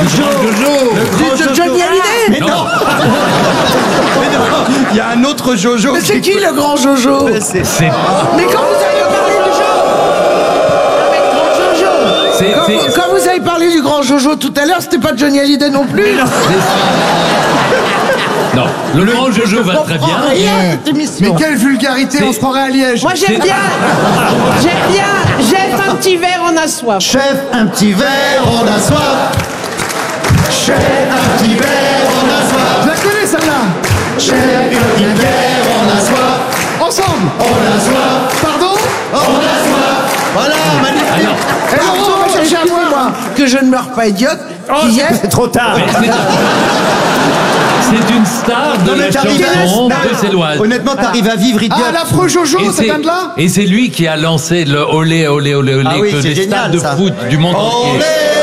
Jojo. Johnny Hallyday. Mais non. Il y a un autre Jojo. Mais c'est qui le grand Jojo? C'est Mais quand vous avez parlé du Jojo, quand vous avez parlé du grand Jojo tout à l'heure, c'était pas Johnny Hallyday non plus. Non, le grand Jojo va très bien. Rien, cette émission. Mais quelle vulgarité, on se croirait à Liège. Moi j'aime bien, Jeff, un petit verre, on a soif. Chef, un petit verre, on a soif. Chef, un petit verre, on a soif. Je la connais celle-là. Chef, un petit verre, on a soif. Ensemble. On a soif. Pardon. On a soif. Voilà, magnifique. Et Laurent, on va chercher à moi que je ne meurs pas idiote. Qui est C'est trop tard. C'est une star de la chanson bruxelloise. Honnêtement, t'arrives à vivre idiot. Ah, l'affreux Jojo, ça vient de là. Et c'est lui qui a lancé le olé, olé, olé, olé, Ah oui, que c'est les génial, stades de ça. foot du monde entier. Olé,